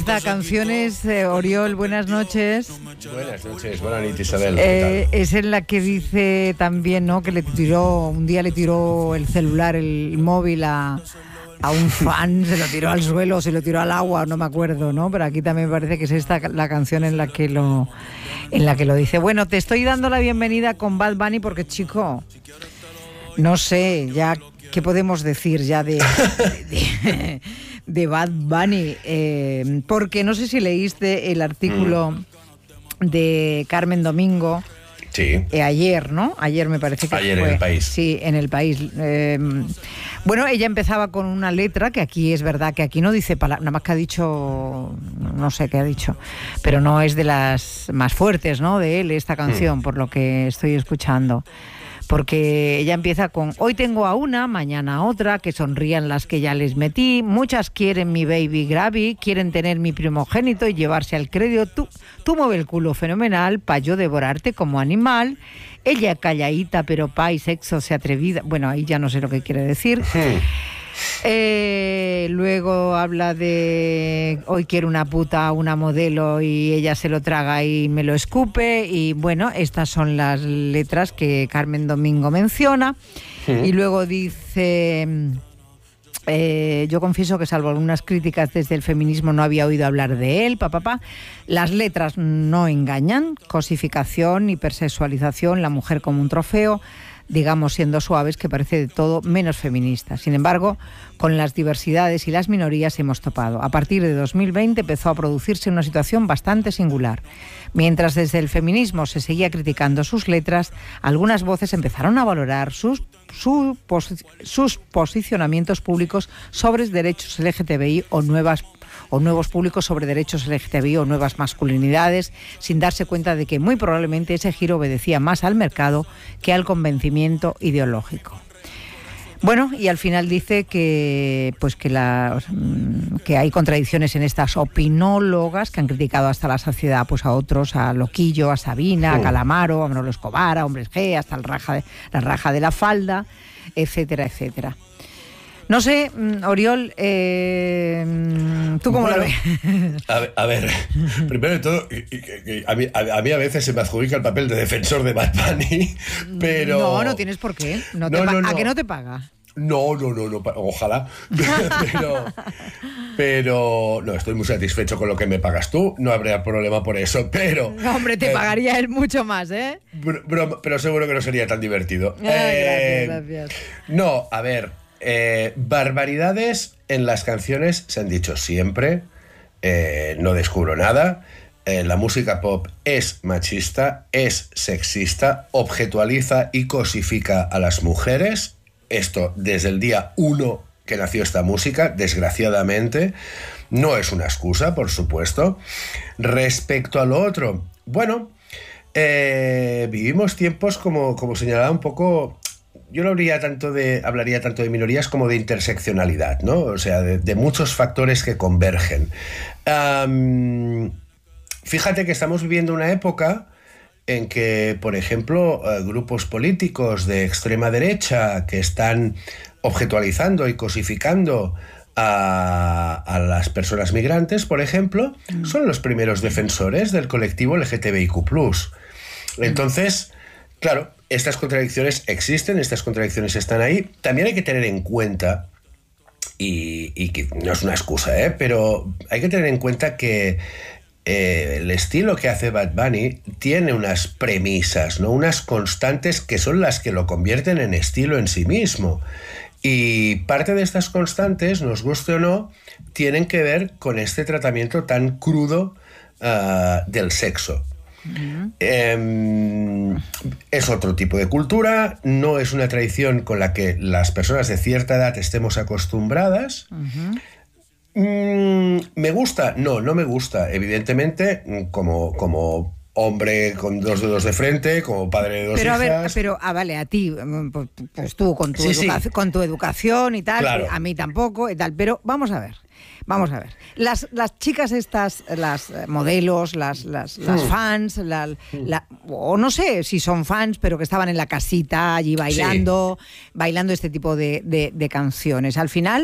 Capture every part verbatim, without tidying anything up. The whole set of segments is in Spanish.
Esta canción es, eh, Oriol, buenas noches. Buenas noches, buenas noches, Isabel. Eh, es en la que dice también, ¿no?, que le tiró, un día le tiró el celular, el móvil a, a un fan, se lo tiró al suelo, se lo tiró al agua, no me acuerdo, ¿no? Pero aquí también me parece que es esta la canción en la que lo, en la que lo dice. Bueno, te estoy dando la bienvenida con Bad Bunny porque, chico, no sé, ya, ¿qué podemos decir ya de... de, de de Bad Bunny, eh, porque no sé si leíste el artículo mm. de Carmen Domingo. Sí. Eh, ayer, ¿no? Ayer me parece que ayer fue. en El País. Sí, en El País. Eh, bueno, ella empezaba con una letra que aquí es verdad que aquí no dice palabras, nada más que ha dicho, no sé qué ha dicho, pero no es de las más fuertes, ¿no?, de él, esta canción, mm. por lo que estoy escuchando. Porque ella empieza con: hoy tengo a una, mañana a otra, que sonrían las que ya les metí, muchas quieren mi baby Gravy, quieren tener mi primogénito y llevarse al crédito, tú, tú mueve el culo fenomenal, pa' yo devorarte como animal, ella calladita pero pa' y sexo se atrevida, bueno, ahí ya no sé lo que quiere decir. Eh, luego habla de: hoy quiero una puta, una modelo y ella se lo traga y me lo escupe. Y bueno, estas son las letras que Carmen Domingo menciona. Sí. Y luego dice: eh, yo confieso que salvo algunas críticas desde el feminismo no había oído hablar de él, papá, pa, pa. Las letras no engañan, cosificación, hipersexualización, la mujer como un trofeo, digamos, siendo suaves, que parece de todo menos feminista. Sin embargo, con las diversidades y las minorías hemos topado. A partir de dos mil veinte empezó a producirse una situación bastante singular. Mientras desde el feminismo se seguía criticando sus letras, algunas voces empezaron a valorar sus, su, posi- sus posicionamientos públicos sobre derechos L G T B I o nuevas o nuevos públicos sobre derechos L G T B I o nuevas masculinidades, sin darse cuenta de que muy probablemente ese giro obedecía más al mercado que al convencimiento ideológico. Bueno, y al final dice que pues que, la, que hay contradicciones en estas opinólogas que han criticado hasta la saciedad pues a otros, a Loquillo, a Sabina, a Calamaro, a Manolo Escobar, a Hombres G, hasta el raja de, la raja de la falda, etcétera, etcétera. No sé, Oriol, eh, ¿tú cómo bueno, lo ves? A ver, a ver, primero de todo, a mí, a mí a veces se me adjudica el papel de defensor de Bad Bunny, pero... No, no tienes por qué. No te no, pa- no, no. ¿A qué no te paga? No, no, no, no, ojalá. Pero, pero no, estoy muy satisfecho con lo que me pagas tú, no habría problema por eso, pero... No, hombre, te eh, pagaría él mucho más, ¿eh? Pero, pero seguro que no sería tan divertido. Ay, eh, gracias, gracias. No, a ver... Eh, barbaridades en las canciones se han dicho siempre, eh, no descubro nada. Eh, la música pop es machista, es sexista, objetualiza y cosifica a las mujeres. Esto desde el día uno que nació esta música, desgraciadamente. No es una excusa, por supuesto. Respecto a lo otro, bueno, eh, vivimos tiempos como, como señalaba un poco... Yo no habría tanto de, hablaría tanto de minorías como de interseccionalidad, ¿no? O sea, de, de muchos factores que convergen. Um, fíjate que estamos viviendo una época en que, por ejemplo, uh, grupos políticos de extrema derecha que están objetualizando y cosificando a, a las personas migrantes, por ejemplo, mm. son los primeros defensores del colectivo L G T B I Q plus. Entonces, claro, estas contradicciones existen, estas contradicciones están ahí. También hay que tener en cuenta, y, y que no es una excusa, ¿eh? pero hay que tener en cuenta que eh, el estilo que hace Bad Bunny tiene unas premisas, ¿no? Unas constantes que son las que lo convierten en estilo en sí mismo. Y parte de estas constantes, nos guste o no, tienen que ver con este tratamiento tan crudo uh, del sexo. Uh-huh. Eh, es otro tipo de cultura, no es una tradición con la que las personas de cierta edad estemos acostumbradas. Uh-huh. Mm, ¿me gusta? No, no me gusta. Evidentemente, como, como hombre con dos dedos de frente, como padre de dos pero, hijas... A ver, pero, ah, vale, a ti, pues tú con tu, sí, educa- sí. con tu educación y tal, claro. A mí tampoco y tal, pero vamos a ver. Vamos a ver, las, las chicas estas, las modelos, las, las, las fans, la, la, o no sé si son fans, pero que estaban en la casita allí bailando, sí. bailando este tipo de, de, de canciones. Al final,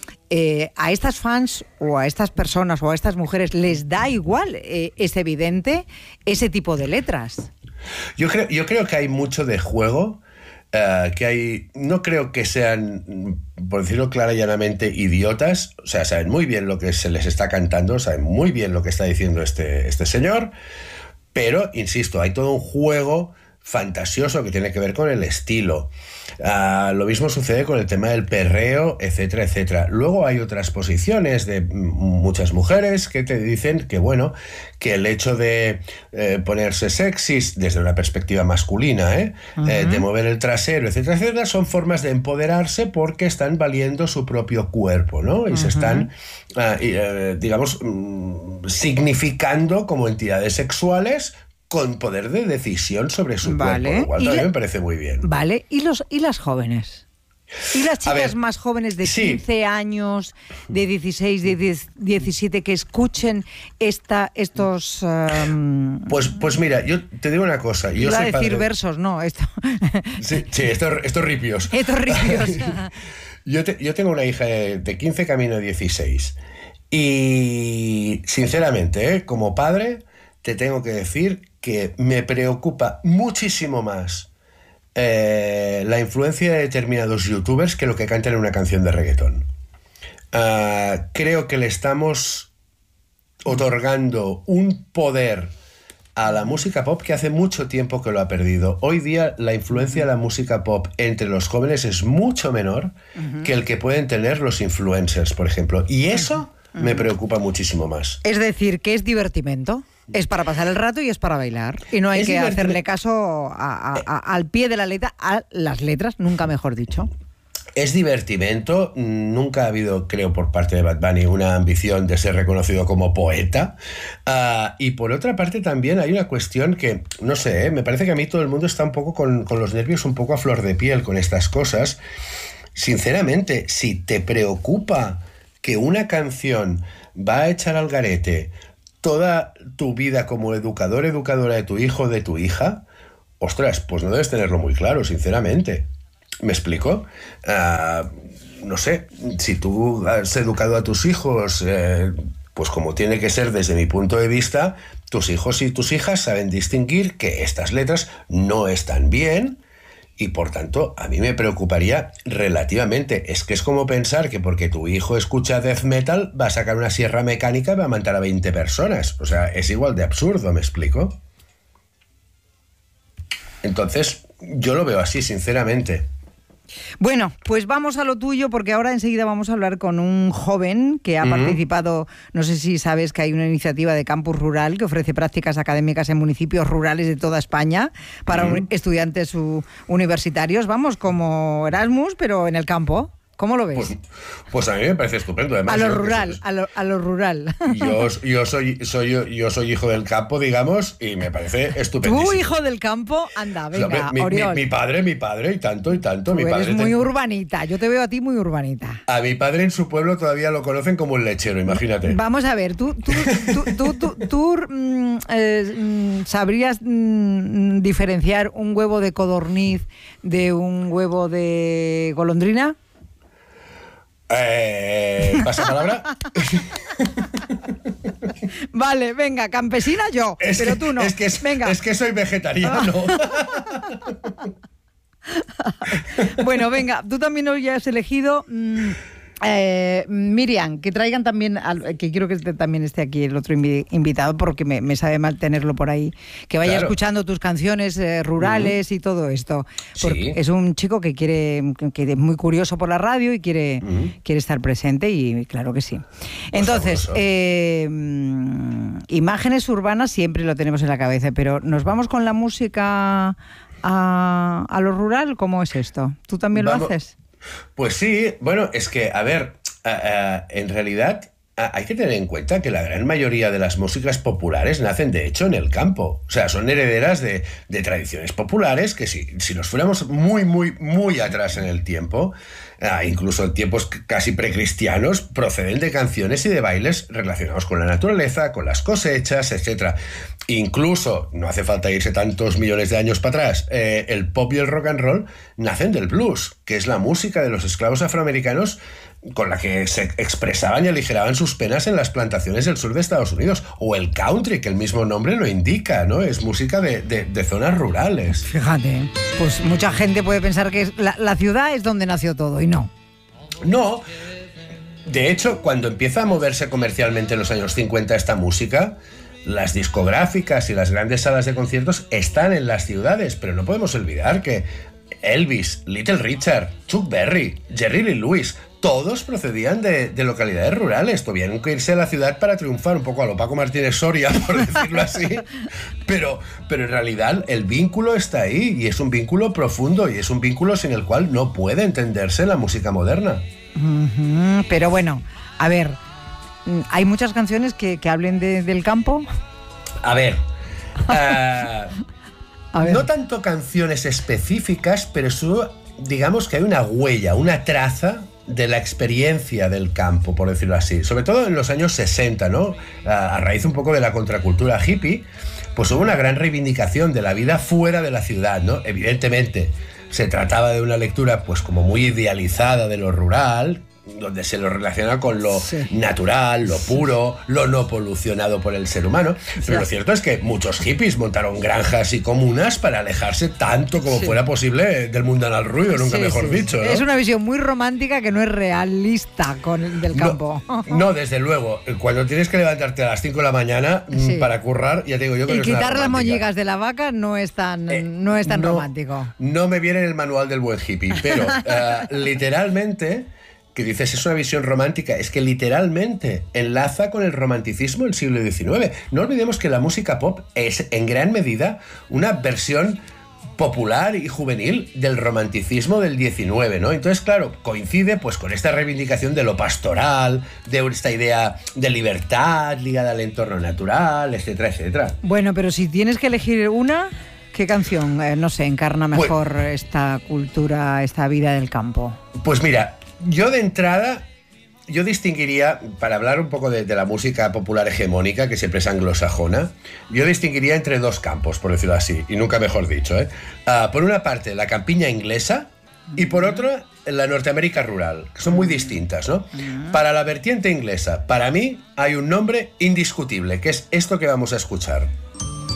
eh, a estas fans o a estas personas o a estas mujeres les da igual, eh, es evidente, ese tipo de letras. Yo creo, yo creo que hay mucho de juego, uh, que hay, no creo que sean, por decirlo clara y llanamente, idiotas, o sea, saben muy bien lo que se les está cantando, saben muy bien lo que está diciendo este, este señor, pero, insisto, hay todo un juego fantasioso que tiene que ver con el estilo. Uh, lo mismo sucede con el tema del perreo, etcétera, etcétera. Luego hay otras posiciones de muchas mujeres que te dicen que, bueno, que el hecho de eh, ponerse sexys desde una perspectiva masculina, ¿eh? Uh-huh. eh, de mover el trasero, etcétera, etcétera, son formas de empoderarse porque están valiendo su propio cuerpo, ¿no? Y uh-huh. se están, uh, y, uh, digamos, um, significando como entidades sexuales con poder de decisión sobre su vale. cuerpo, lo cual también la... me parece muy bien. Vale, ¿y, los, y las jóvenes? ¿Y las chicas ver, más jóvenes de quince sí. años, de dieciséis, de diecisiete, que escuchen esta, estos... Um... Pues, pues mira, yo te digo una cosa. Yo iba soy a decir padre... versos, no, esto... sí, sí, estos, estos ripios. Estos ripios. yo, te, yo tengo una hija de, de quince, camino a dieciséis. Y, sinceramente, ¿eh? como padre, te tengo que decir que me preocupa muchísimo más eh, la influencia de determinados youtubers que lo que cantan en una canción de reggaetón. Uh, creo que le estamos otorgando un poder a la música pop que hace mucho tiempo que lo ha perdido. Hoy día la influencia de la música pop entre los jóvenes es mucho menor uh-huh. que el que pueden tener los influencers, por ejemplo. Y eso uh-huh. me preocupa muchísimo más. Es decir, que es divertimento. Es para pasar el rato y es para bailar. Y no hay es que divertido. hacerle caso a, a, a, al pie de la letra, a las letras, nunca mejor dicho. Es divertimento. Nunca ha habido, creo, por parte de Bad Bunny una ambición de ser reconocido como poeta. Uh, y por otra parte también hay una cuestión que, no sé, ¿eh? me parece que a mí todo el mundo está un poco con, con los nervios un poco a flor de piel con estas cosas. Sinceramente, si te preocupa que una canción va a echar al garete toda tu vida como educador, educadora de tu hijo o de tu hija, ostras, pues no debes tenerlo muy claro, sinceramente. ¿Me explico? Uh, no sé, si tú has educado a tus hijos, eh, pues como tiene que ser desde mi punto de vista, tus hijos y tus hijas saben distinguir que estas letras no están bien. Y por tanto, a mí me preocuparía relativamente. Es que es como pensar que porque tu hijo escucha death metal va a sacar una sierra mecánica y va a matar a veinte personas. O sea, es igual de absurdo, ¿me explico? Entonces, yo lo veo así, sinceramente. Bueno, pues vamos a lo tuyo, porque ahora enseguida vamos a hablar con un joven que ha uh-huh. participado, no sé si sabes que hay una iniciativa de Campus Rural que ofrece prácticas académicas en municipios rurales de toda España para uh-huh. estudiantes universitarios, vamos, como Erasmus, pero en el campo. ¿Cómo lo ves? Pues, pues a mí me parece estupendo. Además, a lo rural, a lo, a lo rural. Yo, yo, soy, soy, yo, yo soy hijo del campo, digamos, y me parece estupendísimo. ¿Tú, hijo del campo? Anda, venga, o sea, mi, mi, mi padre, mi padre, y tanto, y tanto. Tú mi eres padre muy ten... urbanita, yo te veo a ti muy urbanita. A mi padre en su pueblo todavía lo conocen como el lechero, imagínate. Vamos a ver, tú, tú, tú, tú, tú, tú, tú mm, eh, sabrías mm, diferenciar un huevo de codorniz de un huevo de golondrina. Eh, ¿Pasa palabra? Vale, venga, campesina yo, es pero que, tú no. Es que, es, venga. es que soy vegetariano. Bueno, venga, tú también hoy has elegido... Mmm, Eh, Miriam, que traigan también, al, que quiero que este, también esté aquí el otro invi- invitado, porque me, me sabe mal tenerlo por ahí, que vaya claro. escuchando tus canciones eh, rurales uh-huh. y todo esto. Porque sí. Es un chico que quiere, que es muy curioso por la radio y quiere, uh-huh. quiere estar presente, y claro que sí. Entonces, eh, imágenes urbanas siempre lo tenemos en la cabeza, pero nos vamos con la música a, a lo rural. ¿Cómo es esto? ¿Tú también Vamos. lo haces? Pues sí, bueno, es que, a ver, uh, uh, en realidad uh, hay que tener en cuenta que la gran mayoría de las músicas populares nacen, de hecho, en el campo. O sea, son herederas de, de tradiciones populares que si, si nos fuéramos muy, muy, muy atrás en el tiempo, uh, incluso en tiempos casi precristianos, proceden de canciones y de bailes relacionados con la naturaleza, con las cosechas, etcétera. Incluso, no hace falta irse tantos millones de años para atrás, eh, el pop y el rock and roll nacen del blues, que es la música de los esclavos afroamericanos con la que se expresaban y aligeraban sus penas en las plantaciones del sur de Estados Unidos. O el country, que el mismo nombre lo indica, ¿no? Es música de, de, de zonas rurales. Fíjate, pues mucha gente puede pensar que es, la, la ciudad es donde nació todo, y no. No. De hecho, cuando empieza a moverse comercialmente en los años cincuenta esta música, las discográficas y las grandes salas de conciertos están en las ciudades, pero no podemos olvidar que Elvis, Little Richard, Chuck Berry, Jerry Lee Lewis, todos procedían de, de localidades rurales. Tuvieron que irse a la ciudad para triunfar, un poco a lo Paco Martínez Soria, por decirlo así, pero, pero en realidad el vínculo está ahí, y es un vínculo profundo, y es un vínculo sin el cual no puede entenderse la música moderna. Uh-huh, pero bueno, a ver, ¿hay muchas canciones que, que hablen de, del campo? A ver, uh, a ver, no tanto canciones específicas, pero eso, digamos que hay una huella, una traza de la experiencia del campo, por decirlo así. Sobre todo en los años sesenta, ¿no? A, a raíz un poco de la contracultura hippie, pues hubo una gran reivindicación de la vida fuera de la ciudad, ¿no? Evidentemente, se trataba de una lectura pues como muy idealizada de lo rural, donde se lo relaciona con lo sí. natural, lo puro, lo no polucionado por el ser humano. Pero sí. lo cierto es que muchos hippies montaron granjas y comunas para alejarse tanto como sí. fuera posible del mundanal ruido, nunca sí, mejor sí. dicho, ¿no? Es una visión muy romántica que no es realista con el del campo. No, no, desde luego. Cuando tienes que levantarte a las cinco de la mañana sí. para currar, ya te digo yo que y no es quitar nada las moñigas de la vaca no es tan, eh, no es tan no, romántico. No me viene en el manual del buen hippie, pero uh, literalmente... que dices, es una visión romántica, es que literalmente enlaza con el romanticismo del siglo diecinueve. No olvidemos que la música pop es en gran medida una versión popular y juvenil del romanticismo del diecinueve, ¿no? Entonces, claro, coincide pues con esta reivindicación de lo pastoral, de esta idea de libertad ligada al entorno natural, etcétera, etcétera. Bueno, pero si tienes que elegir una, ¿qué canción, eh, no sé, encarna mejor pues, esta cultura, esta vida del campo? Pues mira, yo de entrada, yo distinguiría, para hablar un poco de, de la música popular hegemónica, que siempre es anglosajona, yo distinguiría entre dos campos, por decirlo así, y nunca mejor dicho, ¿eh? Uh, por una parte, la campiña inglesa, y por otra, la Norteamérica rural, que son muy distintas, ¿no? Para la vertiente inglesa, para mí, hay un nombre indiscutible, que es esto que vamos a escuchar.